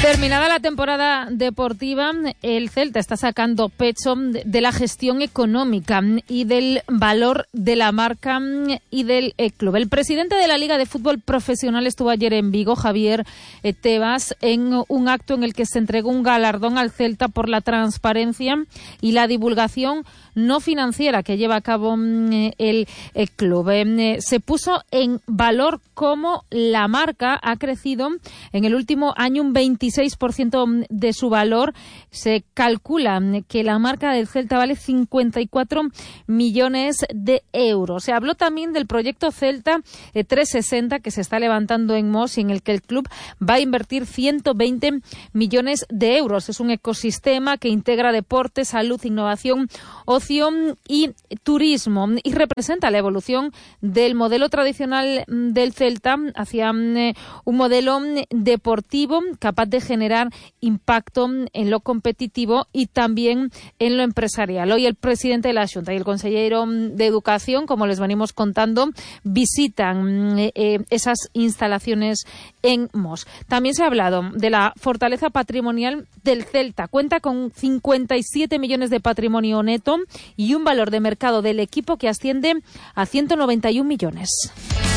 Terminada la temporada deportiva, el Celta está sacando pecho de la gestión económica y del valor de la marca y del club. El presidente de la Liga de Fútbol Profesional estuvo ayer en Vigo, Javier Tebas, en un acto en el que se entregó un galardón al Celta por la transparencia y la divulgación no financiera que lleva a cabo el club. Se puso en valor cómo la marca ha crecido en el último año un 26% de su valor. Se calcula que la marca del Celta vale 54 millones de euros. Se habló también del proyecto Celta 360 que se está levantando en Mos y en el que el club va a invertir 120 millones de euros. Es un ecosistema que integra deporte, salud, innovación, ocio y turismo y representa la evolución del modelo tradicional del Celta hacia un modelo deportivo capaz de generar impacto en lo competitivo y también en lo empresarial. Hoy el presidente de la Xunta y el consejero de Educación, como les venimos contando, visitan esas instalaciones en Mos. También se ha hablado de la fortaleza patrimonial del Celta. Cuenta con 57 millones de patrimonio neto y un valor de mercado del equipo que asciende a 191 millones.